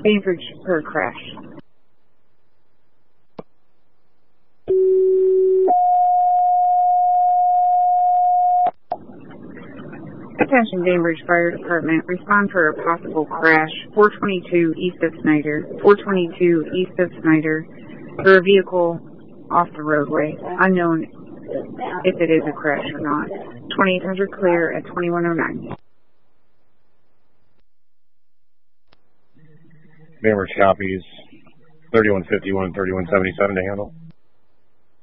Bainbridge for a crash. Attention Bainbridge Fire Department. Respond for a possible crash. 422 east of Snyder. 422 east of Snyder. For a vehicle off the roadway. Unknown if it is a crash or not. 2800 clear at 2109. Bainbridge copies. 3151 and 3177 to handle.